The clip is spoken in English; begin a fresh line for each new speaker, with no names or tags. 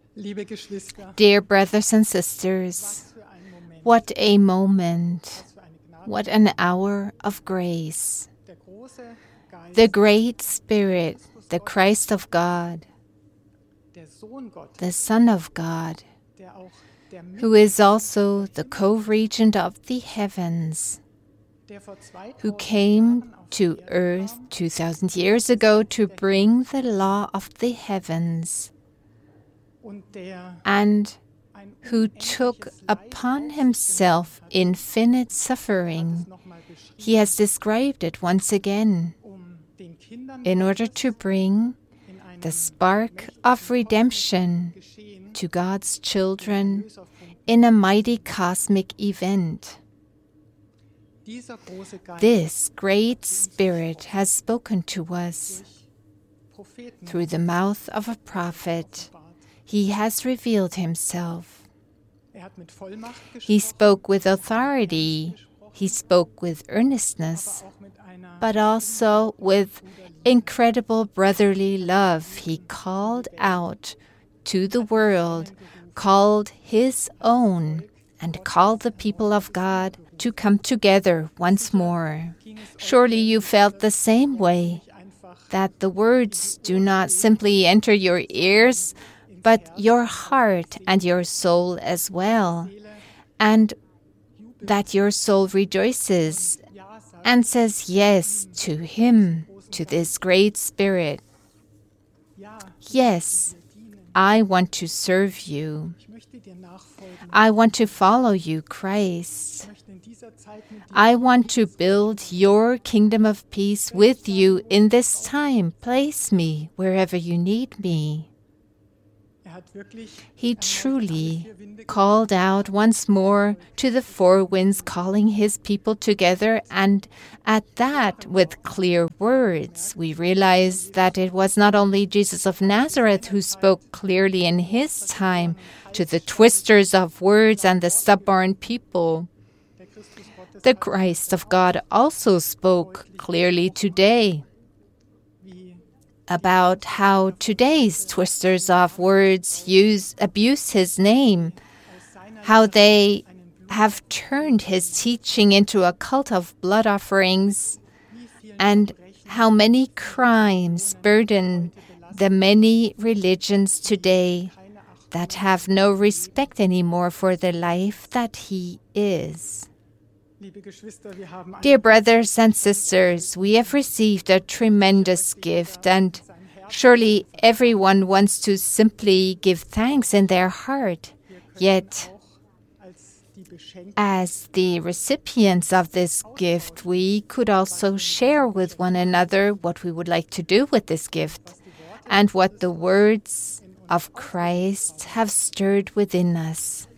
Liebe Geschwister,
Dear brothers and sisters,
was für ein Moment,
what a moment,
was für eine Gnade.
what an hour of grace.
Der große Geist,
The great Spirit, the Christ of God,
der Sohn Gottes,
the Son of God,
der auch der
who is also the co-regent of the heavens,
der vor 2000
who came
Jahren auf
to
die Erde
earth
kam,
2,000 years ago to bring the law of the heavens,
und der
and
ein
who took
unendliches Leid
upon
auf sich
himself
genommen hat,
infinite
hat
suffering.
es noch mal beschrieben,
He has described it once again
den Kindern
in order to bring
in einem
the spark of redemption
Geschehen
to God's children
Erlöser funken.
in a mighty cosmic event.
Dieser große Geist
This great Spirit has spoken to us
durch Propheten
through the mouth of a prophet.
offenbart.
He has revealed himself.
Hat mit Vollmacht
He
gesprochen,
spoke with authority. He spoke with earnestness,
aber auch mit einer
but also with incredible brotherly love. He called out to the world, called his own, and called the people of God to come together once more. Surely you felt the same way,
einfach
that the words do not simply enter your ears, but your heart and your soul as well, and that your soul rejoices
Ja sagt,
and says yes to Him, to this great Spirit.
ja,
Yes, I want to serve you.
ich möchte dir nachfolgen,
I want to follow you, Christ.
ich möchte in dieser Zeit mit dir
I want to build your kingdom of peace with you in this time. Place me wherever you need me.
hat wirklich
He
erneut
truly
alle vier Winde
called out once more to the four winds, calling his people together, and at that, with clear words, we realize that it was not only Jesus of Nazareth who spoke clearly in his time to the twisters of words and the stubborn people.
der Christus Gottes
The Christ of God also spoke clearly today
wie
about how today's twisters of words abuse his name,
aus seiner
how they
einen Blut
have turned his teaching into a cult of blood offerings,
wie vielen
and how many crimes burden the many religions today
keine Acht.
that have no respect anymore for the life that he is.
Liebe Geschwister, wir haben
Dear brothers and sisters, we have received a tremendous gift, and surely everyone wants to simply give thanks in their heart. Yet,
auch als die Beschenkten
as the recipients of this gift, we could also share with one another what we would like to do with this gift and what the words of Christ have stirred within us.